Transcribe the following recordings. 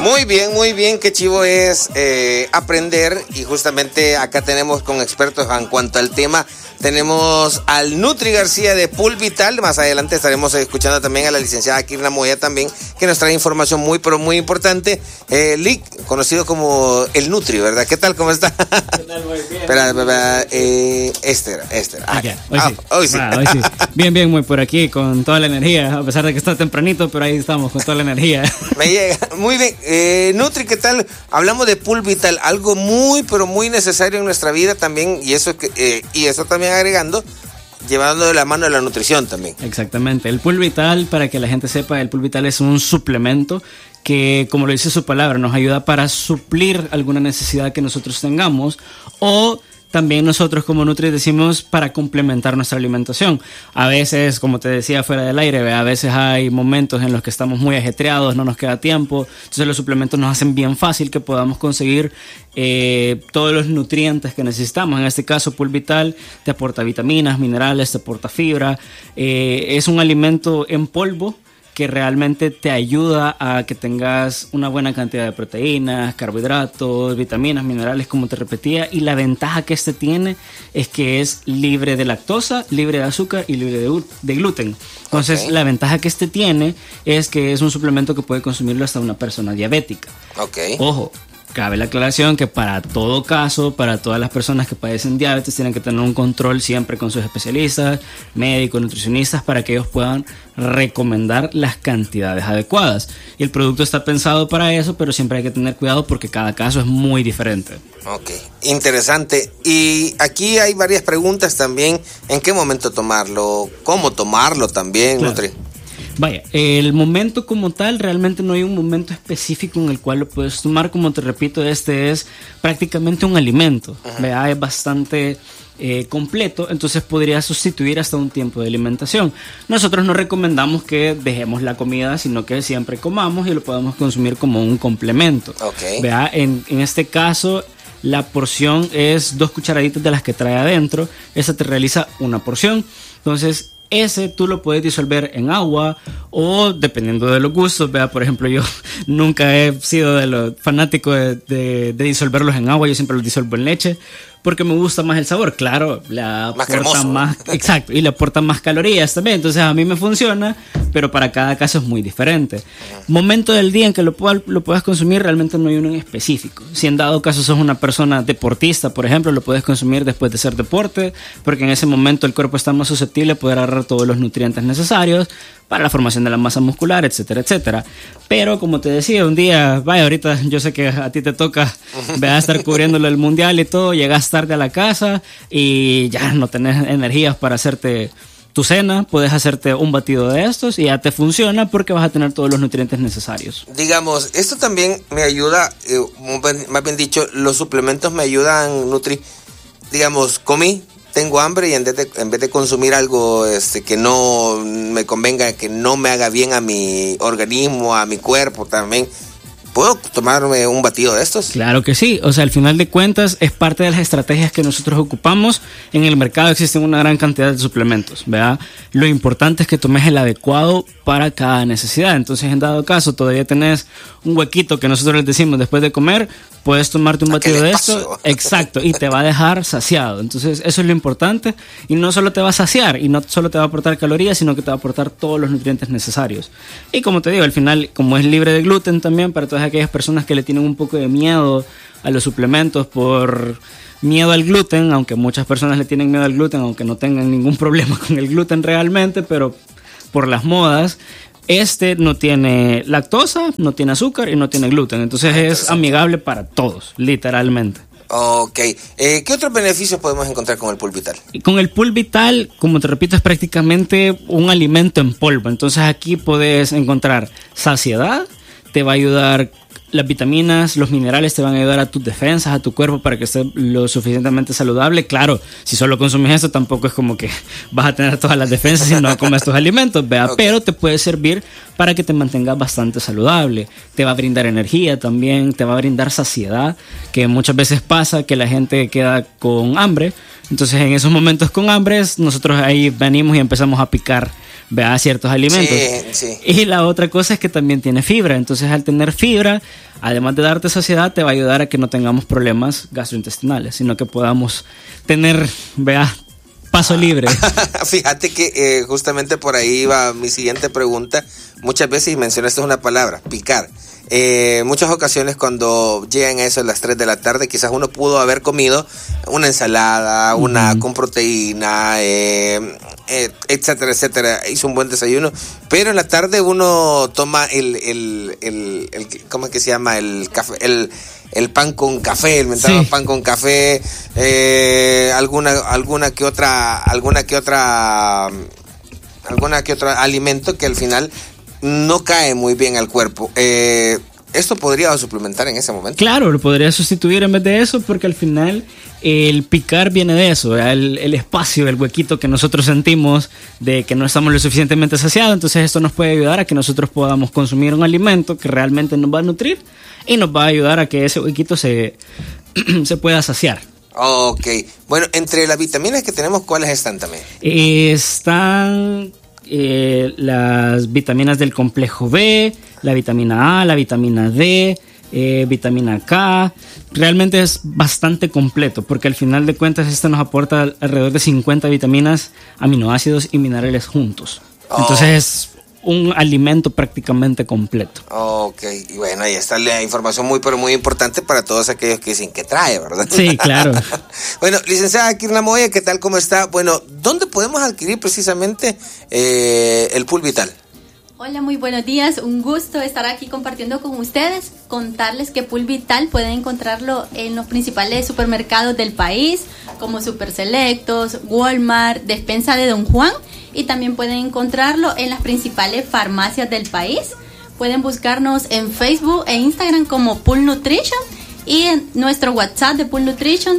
Muy bien, qué chivo es aprender, y justamente acá tenemos con expertos en cuanto al tema. Tenemos al Nutri García de Pulvital. Más adelante estaremos escuchando también a la licenciada Kirna Moya también, que nos trae información muy, pero muy importante. Lick, conocido como el Nutri, ¿verdad? ¿Qué tal? ¿Cómo está? ¿Qué tal? Muy bien. Espera, Esther. Hoy sí. Bien, muy por aquí, con toda la energía, a pesar de que está tempranito, pero ahí estamos, con toda la energía. Me llega. Muy bien. Nutri, ¿qué tal? Hablamos de Pulvital, algo muy, pero muy necesario en nuestra vida también, y eso también agregando, llevando de la mano de la nutrición también. Exactamente. El Pulvital, para que la gente sepa, el Pulvital es un suplemento que, como lo dice su palabra, nos ayuda para suplir alguna necesidad que nosotros tengamos, o también nosotros como Nutri decimos para complementar nuestra alimentación. A veces, como te decía fuera del aire, a veces hay momentos en los que estamos muy ajetreados, no nos queda tiempo, entonces los suplementos nos hacen bien fácil que podamos conseguir todos los nutrientes que necesitamos. En este caso, Pulvital te aporta vitaminas, minerales, te aporta fibra, es un alimento en polvo que realmente te ayuda a que tengas una buena cantidad de proteínas, carbohidratos, vitaminas, minerales, como te repetía, y la ventaja que este tiene es que es libre de lactosa, libre de azúcar y libre de gluten. Entonces, la ventaja que este tiene es que es un suplemento que puede consumirlo hasta una persona diabética. Ojo, cabe la aclaración que para todo caso, para todas las personas que padecen diabetes, tienen que tener un control siempre con sus especialistas, médicos, nutricionistas, para que ellos puedan recomendar las cantidades adecuadas. Y el producto está pensado para eso, pero siempre hay que tener cuidado porque cada caso es muy diferente. Ok, interesante. Y aquí hay varias preguntas también. ¿En qué momento tomarlo? ¿Cómo tomarlo también, claro. Nutri? Vaya, el momento como tal, realmente no hay un momento específico en el cual lo puedes tomar. Como te repito, este es prácticamente un alimento, ¿verdad? Es bastante completo, entonces podría sustituir hasta un tiempo de alimentación. Nosotros no recomendamos que dejemos la comida, sino que siempre comamos y lo podamos consumir como un complemento. ¿Verdad? En este caso, la porción es 2 cucharaditas de las que trae adentro. Esa te realiza una porción. Entonces, ese tú lo puedes disolver en agua o dependiendo de los gustos. Vea, por ejemplo, yo nunca he sido de los fanáticos de disolverlos en agua. Yo siempre los disuelvo en leche porque me gusta más el sabor. Claro, le aporta más, exacto, y le aporta más calorías también. Entonces a mí me funciona, pero para cada caso es muy diferente. Momento del día en que lo puedas consumir, realmente no hay uno en específico. Si en dado caso sos una persona deportista, por ejemplo, lo puedes consumir después de hacer deporte, porque en ese momento el cuerpo está más susceptible a poder agarrar todos los nutrientes necesarios para la formación de la masa muscular, etcétera, etcétera. Pero como te decía, un día, vaya, ahorita yo sé que a ti te toca estar cubriéndolo el mundial y todo, llegas tarde a la casa y ya no tenés energías para hacerte tu cena, puedes hacerte un batido de estos y ya te funciona porque vas a tener todos los nutrientes necesarios. Digamos, esto también me ayuda, más bien dicho, los suplementos me ayudan, Nutri. Digamos, comí, tengo hambre y en vez de consumir algo que no me convenga, que no me haga bien a mi organismo, a mi cuerpo también, ¿puedo tomarme un batido de estos? Claro que sí, o sea, al final de cuentas es parte de las estrategias que nosotros ocupamos. En el mercado existen una gran cantidad de suplementos, ¿verdad? Lo importante es que tomes el adecuado para cada necesidad. Entonces, en dado caso, todavía tenés un huequito que nosotros les decimos después de comer, puedes tomarte un batido de esto, exacto, y te va a dejar saciado. Entonces, eso es lo importante, y no solo te va a saciar, y no solo te va a aportar calorías, sino que te va a aportar todos los nutrientes necesarios. Y como te digo, al final, como es libre de gluten también, para todas aquellas personas que le tienen un poco de miedo a los suplementos por miedo al gluten, aunque muchas personas le tienen miedo al gluten, aunque no tengan ningún problema con el gluten realmente, pero por las modas, este no tiene lactosa, no tiene azúcar y no tiene gluten. Entonces es amigable para todos, literalmente. Ok. ¿Qué otros beneficios podemos encontrar con el Pulvital? Con el Pulvital, como te repito, es prácticamente un alimento en polvo. Entonces aquí puedes encontrar saciedad, te va a ayudar las vitaminas, los minerales, te van a ayudar a tus defensas, a tu cuerpo para que esté lo suficientemente saludable. Claro, si solo consumes esto tampoco es como que vas a tener todas las defensas si no comes estos alimentos, ¿vea? Pero te puede servir para que te mantengas bastante saludable. Te va a brindar energía también, te va a brindar saciedad, que muchas veces pasa que la gente queda con hambre. Entonces en esos momentos con hambre nosotros ahí venimos y empezamos a picar vea, ciertos alimentos. Sí. Y la otra cosa es que también tiene fibra. Entonces, al tener fibra, además de darte saciedad, te va a ayudar a que no tengamos problemas gastrointestinales, sino que podamos tener, vea, paso libre. Fíjate que justamente por ahí va mi siguiente pregunta. Muchas veces mencionaste una palabra, picar. Muchas ocasiones cuando llegan a eso a las 3 de la tarde, quizás uno pudo haber comido una ensalada, una con proteína, etcétera, etcétera. Hizo un buen desayuno, pero en la tarde uno toma el ¿cómo es que se llama? El café, el pan con café, el mentado pan con café, alguna que otra alimento que al final no cae muy bien al cuerpo. ¿Esto podría suplementar en ese momento? Claro, lo podría sustituir en vez de eso, porque al final el picar viene de eso, el espacio, el huequito que nosotros sentimos de que no estamos lo suficientemente saciados. Entonces esto nos puede ayudar a que nosotros podamos consumir un alimento que realmente nos va a nutrir y nos va a ayudar a que ese huequito se pueda saciar. Ok, bueno, entre las vitaminas que tenemos, ¿cuáles están también? Están las vitaminas del complejo B, la vitamina A, la vitamina D, vitamina K. Realmente es bastante completo, porque al final de cuentas esto nos aporta alrededor de 50 vitaminas, aminoácidos y minerales juntos. Entonces es un alimento prácticamente completo. Ok, y bueno, ahí está la información muy, pero muy importante para todos aquellos que dicen que trae, ¿verdad? Sí, claro. Bueno, licenciada Kirna Moya, ¿qué tal? ¿Cómo está? Bueno, ¿dónde podemos adquirir precisamente el Pulvital? Hola, muy buenos días. Un gusto estar aquí compartiendo con ustedes. Contarles que Pulvital pueden encontrarlo en los principales supermercados del país, como Super Selectos, Walmart, Despensa de Don Juan, y también pueden encontrarlo en las principales farmacias del país. Pueden buscarnos en Facebook e Instagram como Pool Nutrition, y en nuestro WhatsApp de Pool Nutrition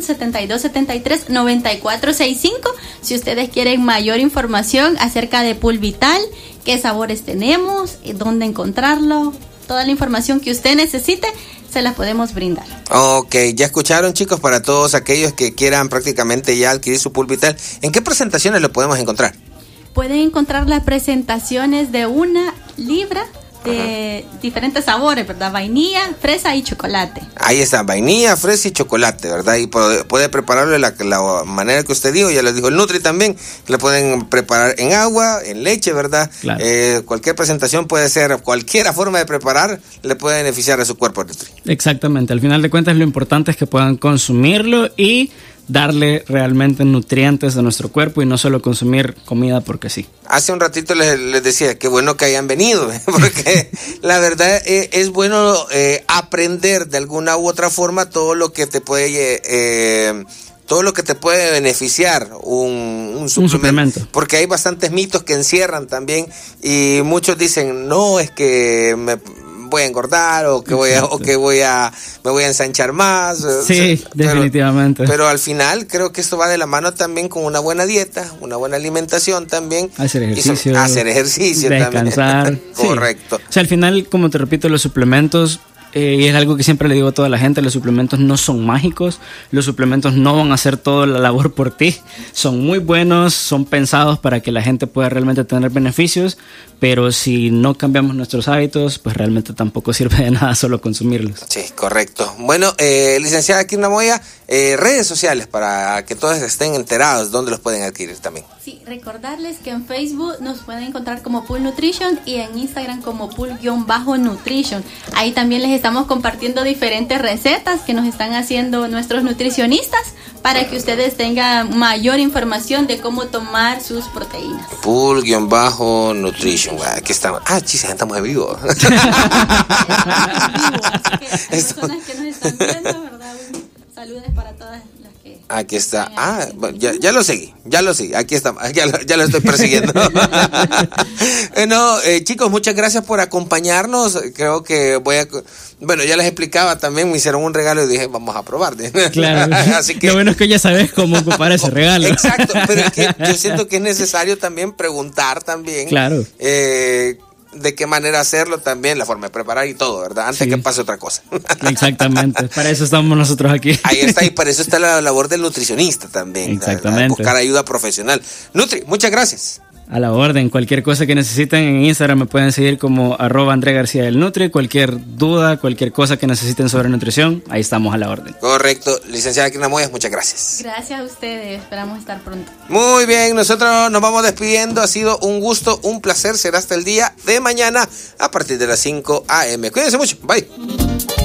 7273-9465 si ustedes quieren mayor información acerca de Pulvital, qué sabores tenemos, dónde encontrarlo, toda la información que usted necesite se la podemos brindar. Ok, ya escucharon, chicos, para todos aquellos que quieran prácticamente ya adquirir su Pulvital, ¿en qué presentaciones lo podemos encontrar? Pueden encontrar las presentaciones de 1 libra de diferentes sabores, ¿verdad? Vainilla, fresa y chocolate. Ahí está, vainilla, fresa y chocolate, ¿verdad? Y puede prepararlo de la manera que usted dijo, ya lo dijo el Nutri también, lo pueden preparar en agua, en leche, ¿verdad? Claro. Cualquier presentación puede ser, cualquier forma de preparar le puede beneficiar a su cuerpo, Nutri. Exactamente, al final de cuentas lo importante es que puedan consumirlo y darle realmente nutrientes a nuestro cuerpo y no solo consumir comida porque sí. Hace un ratito les decía, qué bueno que hayan venido, porque la verdad es bueno aprender de alguna u otra forma todo lo que te puede beneficiar un suplemento. Porque hay bastantes mitos que encierran también y muchos dicen, no, es que me voy a engordar o que me voy a ensanchar más. Sí, definitivamente. Pero al final creo que esto va de la mano también con una buena dieta, una buena alimentación también. Hacer ejercicio. Descansar. También. Correcto. Sí. O sea, al final, como te repito, los suplementos, y es algo que siempre le digo a toda la gente, los suplementos no son mágicos, los suplementos no van a hacer toda la labor por ti, son muy buenos, son pensados para que la gente pueda realmente tener beneficios, pero si no cambiamos nuestros hábitos, pues realmente tampoco sirve de nada solo consumirlos. Sí, correcto. Bueno, licenciada Kirna Moya, redes sociales para que todos estén enterados, ¿dónde los pueden adquirir también? Sí, recordarles que en Facebook nos pueden encontrar como Pool Nutrition y en Instagram como Pool-Nutrition. Ahí también les estamos compartiendo diferentes recetas que nos están haciendo nuestros nutricionistas para que ustedes tengan mayor información de cómo tomar sus proteínas. Pool-Nutrition. Aquí estamos. Chis, estamos en vivo. Personas que nos están viendo, ¿verdad? Saludos para todas las que... Aquí está. Ya lo seguí. Aquí estamos. Ya lo estoy persiguiendo. Chicos, muchas gracias por acompañarnos. Creo que ya les explicaba también, me hicieron un regalo y dije, vamos a probar. Claro. Así que, lo bueno es que ya sabes cómo ocupar ese regalo. Exacto, pero es que yo siento que es necesario también preguntar también. Claro. De qué manera hacerlo también, la forma de preparar y todo, ¿verdad? Antes que pase otra cosa. Exactamente, para eso estamos nosotros aquí. Ahí está, y para eso está la labor del nutricionista también. Exactamente. Buscar ayuda profesional. Nutri, muchas gracias. A la orden, cualquier cosa que necesiten en Instagram me pueden seguir como @AndreGarcía del Nutri. Cualquier duda, cualquier cosa que necesiten sobre nutrición, ahí estamos a la orden. Correcto. Licenciada Kirna Moyas, muchas gracias. Gracias a ustedes, esperamos estar pronto. Muy bien, nosotros nos vamos despidiendo. Ha sido un gusto, un placer. Será hasta el día de mañana a partir de las 5 a.m. Cuídense mucho. Bye.